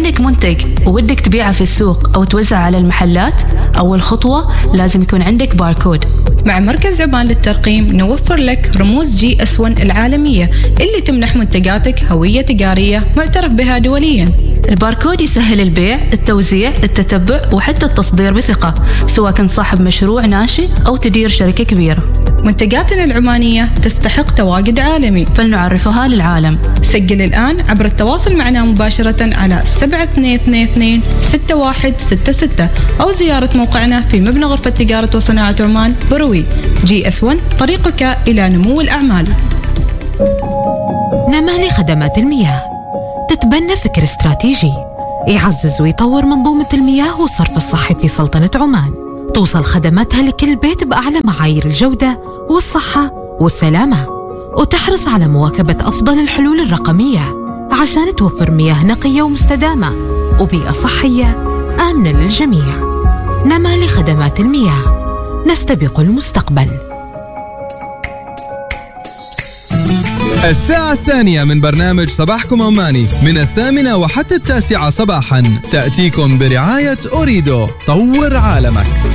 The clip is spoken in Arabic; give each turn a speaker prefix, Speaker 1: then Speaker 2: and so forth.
Speaker 1: عندك منتج وودك تبيعه في السوق أو توزع على المحلات، أول خطوة لازم يكون عندك باركود.
Speaker 2: مع مركز عمان للترقيم نوفر لك رموز GS1 العالمية اللي تمنح منتجاتك هوية تجارية معترف بها دوليا.
Speaker 1: الباركود يسهل البيع، التوزيع، التتبع وحتى التصدير بثقة، سواء كنت صاحب مشروع ناشئ أو تدير شركة كبيرة.
Speaker 2: منتجاتنا العمانية تستحق تواجد عالمي،
Speaker 1: فلنعرفها للعالم.
Speaker 2: سجل الآن عبر التواصل معنا مباشرة على 7222-6166 أو زيارة موقعنا في مبنى غرفة تجارة وصناعة عمان بروي. GS1 طريقك إلى نمو الأعمال.
Speaker 3: نمالي خدمات المياه تتبنى فكر استراتيجي يعزز ويطور منظومة المياه والصرف الصحي في سلطنة عمان، توصل خدماتها لكل بيت بأعلى معايير الجودة والصحة والسلامة، وتحرص على مواكبة أفضل الحلول الرقمية عشان توفر مياه نقية ومستدامة وبيئة صحية آمنة للجميع. نمالي خدمات المياه، نستبق المستقبل.
Speaker 4: الساعة الثانية من برنامج صباحكم عماني من 8 وحتى 9 صباحا تأتيكم برعاية أوريدو، طور عالمك.